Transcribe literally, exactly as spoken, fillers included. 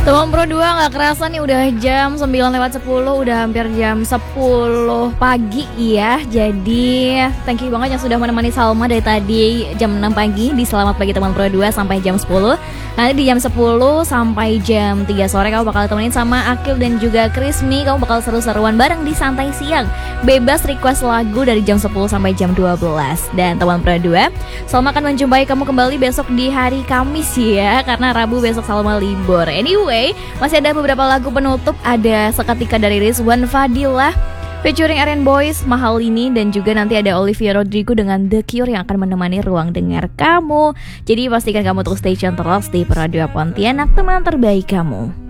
Teman Pro dua gak kerasa nih udah jam sembilan lewat sepuluh, udah hampir jam sepuluh pagi ya. Jadi thank you banget yang sudah menemani Salma dari tadi jam enam pagi di Selamat Pagi Teman Pro dua sampai jam sepuluh. Nanti di jam sepuluh sampai jam tiga sore kamu bakal temenin sama Akil dan juga Krismi. Kamu bakal seru-seruan bareng di Santai Siang. Bebas request lagu dari jam sepuluh sampai jam dua belas. Dan Teman Pro dua, Salma akan menjumpai kamu kembali besok di hari Kamis ya, karena Rabu besok Salma libur. Anyway, masih ada beberapa lagu penutup. Ada Seketika dari Rizwan Fadilah featuring Aren Boys, Mahal Ini, dan juga nanti ada Olivia Rodrigo dengan The Cure yang akan menemani ruang dengar kamu. Jadi pastikan kamu terus stay tune terus di Pro dua Pontianak, teman terbaik kamu.